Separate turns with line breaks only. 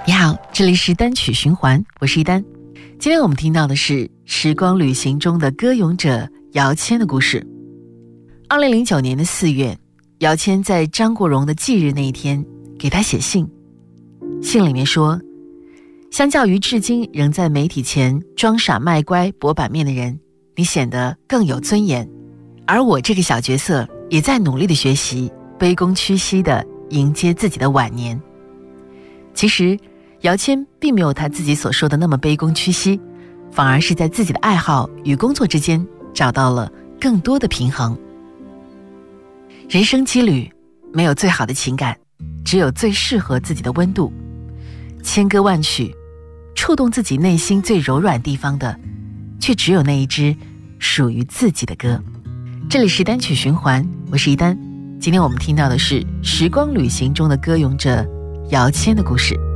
你好，这里是单曲循环，我是一丹。今天我们听到的是时光旅行中的歌咏者姚谦的故事。2009年的4月，姚谦在张国荣的忌日那一天给他写信，信里面说，相较于至今仍在媒体前装傻卖乖博版面的人，你显得更有尊严，而我这个小角色也在努力的学习，卑躬屈膝地迎接自己的晚年。其实姚谦并没有他自己所说的那么卑躬屈膝，反而是在自己的爱好与工作之间找到了更多的平衡。人生羁旅，没有最好的情感，只有最适合自己的温度。千歌万曲，触动自己内心最柔软地方的，却只有那一支属于自己的歌。这里是单曲循环，我是一丹。今天我们听到的是时光旅行中的歌咏者姚谦的故事。